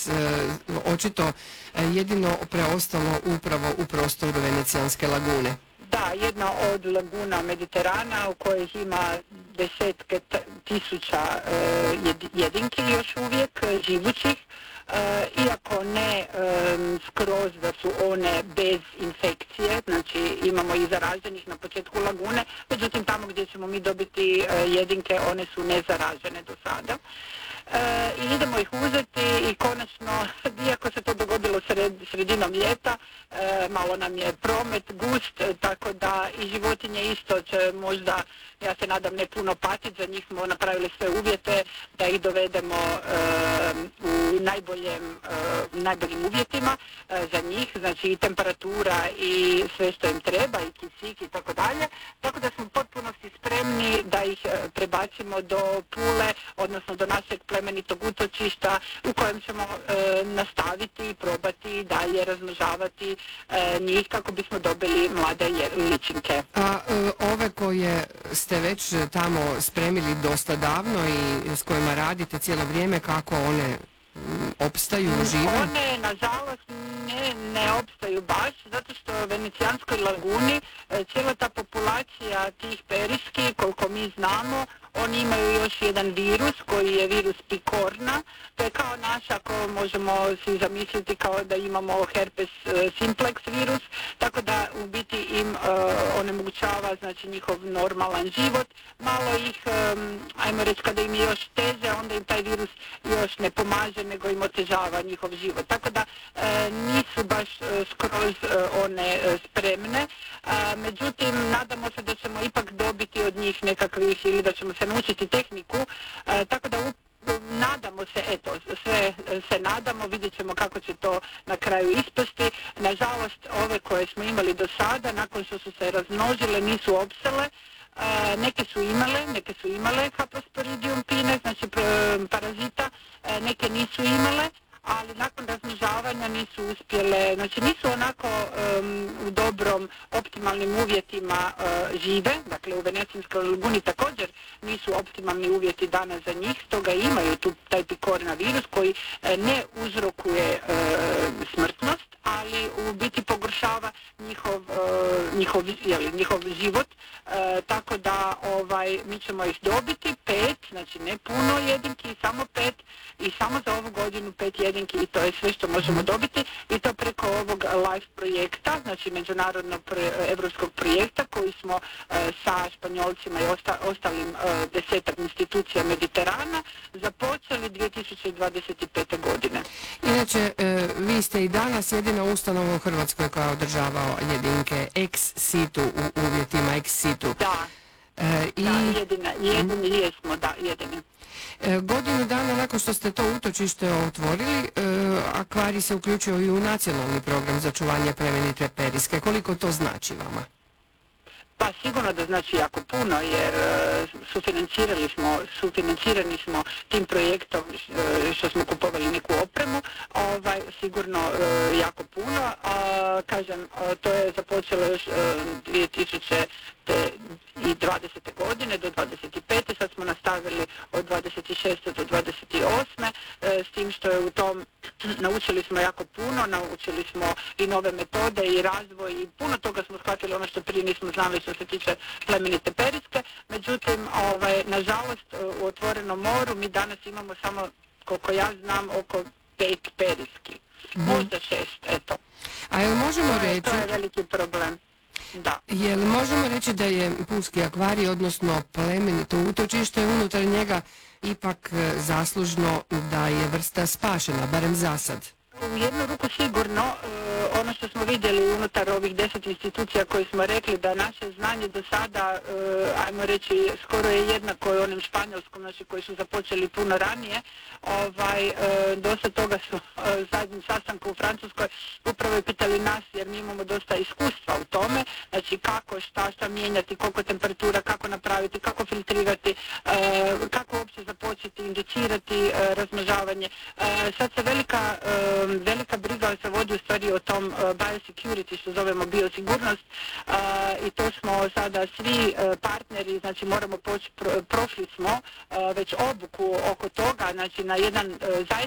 danas očito jedino preostalo upravo u prostoru Venecijanske lagune. Da, jedna od laguna Mediterana u kojih ima desetke tisuća jedinki još uvijek živućih, iako ne skroz da su one bez infekcije, znači imamo i zaraženih na početku lagune, međutim tamo gdje ćemo mi dobiti jedinke, one su nezaražene do sada. I idemo ih uzeti i konačno, iako se to dogodilo sredinom ljeta, malo nam je promet gust, tako da i životinje isto će možda, ja se nadam, ne puno patiti, za njih smo napravili sve uvjete da ih dovedemo u najboljim uvjetima za njih, znači i temperatura i sve što im treba, i kisik i tako dalje, tako da smo u potpunosti spremni da ih prebacimo do Pule, odnosno do našeg plemenitog utočišta u kojem ćemo nastaviti i probati dalje razmnožavati njih kako bismo dobili mlade ličinke. A ove koje ste već tamo spremili dosta davno i s kojima radite cijelo vrijeme, kako one opstaju, žive? One, nažalost, ne opstaju baš, zato što u Venecijanskoj laguni cijela ta populacija tih periski, koliko mi znamo, oni imaju još jedan virus koji je virus pikorna. To je kao naš, ako možemo si zamisliti kao da imamo herpes simplex virus, tako da u biti im onemogućava, znači, njihov normalan život. Malo ih, ajmo reći, kada im je još teže, onda im taj virus još ne pomaže, nego im otežava njihov život. Tako da nisu baš skroz one spremne. Međutim, nadamo se da ćemo ipak dobiti od njih nekakvih, ili da ćemo se naučiti tehniku, tako da nadamo se, eto, sve se nadamo, vidjet ćemo kako će to na kraju ispasti. Nažalost, ove koje smo imali do sada, nakon što su se razmnožile, nisu opsale. Neke su imale Haplosporidium pine, znači parazita, neke nisu imale, ali nakon razmnožavanja nisu uspjele, znači nisu onako u dobrom, optimalnim uvjetima žive, dakle u Venecijanskoj laguni također nisu optimalni uvjeti danas za njih, stoga imaju tu taj pikorna virus koji ne uzrokuje smrtnost, ali u biti pogoršava njihov život, tako da mi ćemo ih dobiti 5, znači ne puno jedinki, samo 5 i samo za ovu godinu 5 jedinki, i to je sve što možemo dobiti, i to preko ovog LIFE projekta, znači međunarodnog evropskog projekta koji smo sa Španjolcima i ostalim 10 institucija Mediterana započeli 2025. godine. Inače, vi ste i danas jedina ustanova u Hrvatskoj koja održava jedinke ex situ, u uvjetima ex situ. Da, jedini jesmo, jedini. Godinu dana nakon što ste to utočište otvorili, akvarij se uključio i u nacionalni program za čuvanje plemenite periske. Koliko to znači vama? Pa sigurno da znači jako puno, jer sufinancirani smo tim projektom što smo kupovali neku opremu, sigurno jako puno. Kažem, to je započelo još 2020. godine do 25. Sad smo nastavili od 26. do 28. S tim što je u tom naučili smo jako puno, naučili smo i nove metode i razvoj i puno toga smo shvatili, ono što prije nismo znali što se tiče plemenite periske. Međutim, nažalost, u otvorenom moru mi danas imamo samo, koliko ja znam, oko 5 periski. Možda 6, eto. A jel možemo reći... To je veliki problem. Da. Jel možemo reći da je Pulski akvarij, odnosno plemenito utočište, unutar njega ipak zaslužno da je vrsta spašena, barem za sad? U jednu ruku sigurno, ono što smo vidjeli unutar ovih 10 institucija koji smo rekli da naše znanje do sada, ajmo reći, skoro je jednako onim španjolskom, znači koji su započeli puno ranije, dosta toga su zadnjim sastanku u Francuskoj upravo i pitali nas, jer mi imamo dosta iskustva u tome, znači kako, šta mijenjati, koliko temperatura, kako napraviti, kako filtrirati, kako uopće započeti indicirati razmnožavanje. Sad se velika briga se vodi u stvari o tom biosecurity, što zovemo biosigurnost, i to smo sada svi partneri, znači moramo prošli smo već obuku oko toga, znači na jedan zajednički